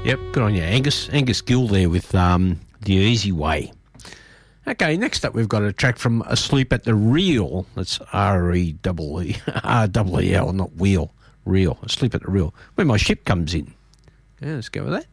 Yep, good on you, Angus. Angus Gill there with The Easy Way. Okay, next up we've got a track from Asleep at the Reel. That's R-E-E-E, R-E-E-L, not wheel. Reel, Asleep at the Reel. Where my ship comes in. Yeah, let's go with that.